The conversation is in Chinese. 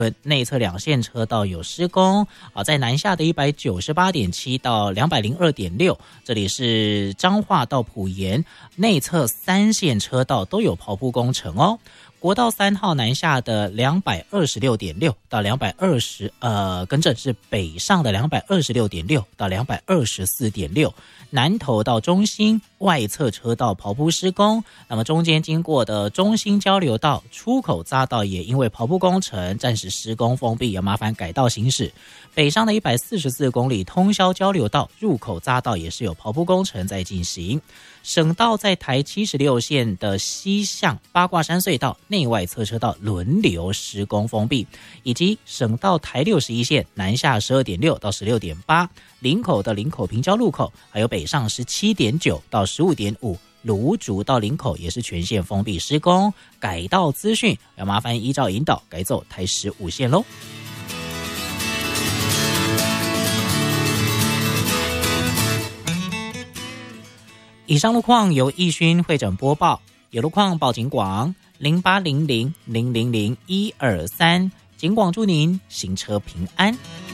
内侧两线车道有施工在南下的 198.7 到 202.6， 这里是彰化到埔盐内侧三线车道都有刨铺工程哦。国道3号南下的 226.6 到220，更正是北上的 226.6 到 224.6， 南投到中心外侧车道刨铺施工，那么中间经过的中心交流道出口匝道也因为刨铺工程暂时施工封闭，要麻烦改道行驶。北上的144公里通霄交流道入口匝道也是有刨铺工程在进行。省道在台76线的西向八卦山隧道内外侧车道轮流施工封闭，以及省道台61线南下 12.6 到 16.8， 林口的林口平交路口，还有北上 17.9 到 15.5，芦竹到林口也是全线封闭施工，改道资讯要麻烦依照引导改走台15线咯。以上路况由义勋会诊播报，有路况报警广0800000123，警广祝您行车平安。